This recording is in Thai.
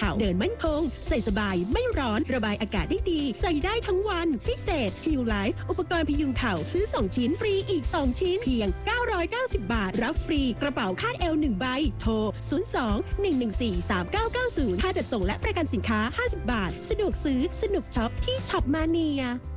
ข่าเดินมั่นคงใส่สบายไม่ร้อนระบายอากาศได้ดีใส่ได้ทั้งวันพิเศษ Heal Life อุปกรณ์พยุงเข่าซื้อ2ชิ้นฟรีอีก2ชิ้นเพียง990 บาทรับฟรีกระเป๋าคาดเอว1ใบโทร02-114-3990ค่าจัดส่งและประกันสินค้า50 บาทสะดวกซื้อสนุกช็อปที่ช็อปมาเนีย